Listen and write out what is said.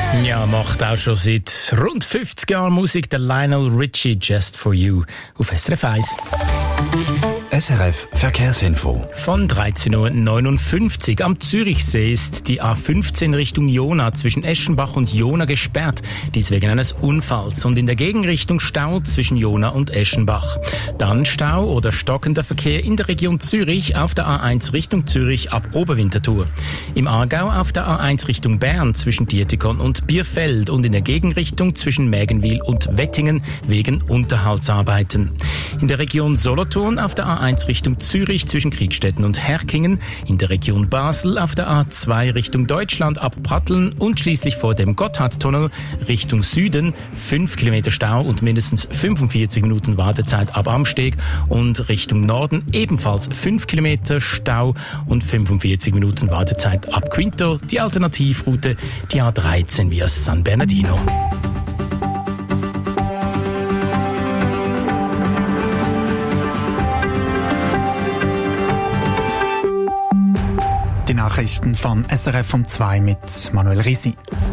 Ja, macht auch schon seit rund 50 Jahren Musik, der Lionel Richie, Just For You, auf SRF 1. SRF Verkehrsinfo. Von 13.59 Uhr am Zürichsee ist die A15 Richtung Jona zwischen Eschenbach und Jona gesperrt. Dies wegen eines Unfalls. Und in der Gegenrichtung Stau zwischen Jona und Eschenbach. Dann Stau oder stockender Verkehr in der Region Zürich auf der A1 Richtung Zürich ab Oberwinterthur. Im Aargau auf der A1 Richtung Bern zwischen Dietikon und Bierfeld und in der Gegenrichtung zwischen Mägenwil und Wettingen wegen Unterhaltsarbeiten. In der Region Solothurn auf der A1 Richtung Zürich zwischen Kriegstetten und Herkingen, in der Region Basel auf der A2 Richtung Deutschland ab Pratteln und schließlich vor dem Gotthardtunnel Richtung Süden 5 Kilometer Stau und mindestens 45 Minuten Wartezeit ab Amsteg und Richtung Norden ebenfalls 5 Kilometer Stau und 45 Minuten Wartezeit ab Quinto, die Alternativroute, die A13 via San Bernardino. Die Nachrichten von SRF um 2 mit Manuel Risi.